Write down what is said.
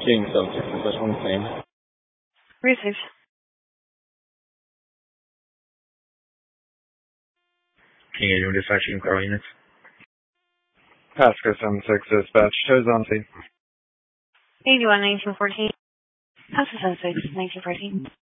King 76, that's one claim. Received. King 81 dispatching car units. Pasco 76 dispatch, shows on scene. 81, 1914. Pasco 76, 1914.